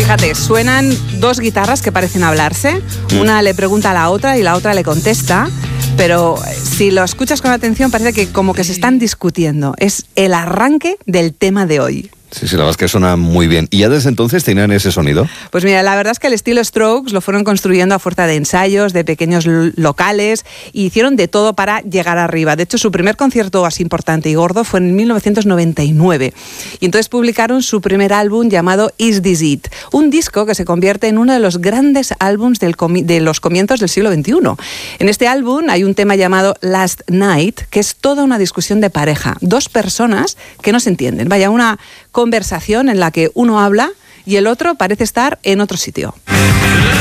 Fíjate, suenan dos guitarras que parecen hablarse. Una le pregunta a la otra y la otra le contesta. Pero si lo escuchas con atención parece que como que se están discutiendo. Es el arranque del tema de hoy. Sí, la verdad es que suena muy bien. ¿Y ya desde entonces tenían ese sonido? Pues mira, la verdad es que el estilo Strokes lo fueron construyendo a fuerza de ensayos, de pequeños locales, y hicieron de todo para llegar arriba. De hecho, su primer concierto así importante y gordo fue en 1999. Y entonces publicaron su primer álbum llamado Is This It? Un disco que se convierte en uno de los grandes álbums de los comienzos del siglo XXI. En este álbum hay un tema llamado Last Night, que es toda una discusión de pareja. Dos personas que no se entienden. Vaya, una conversación en la que uno habla y el otro parece estar en otro sitio.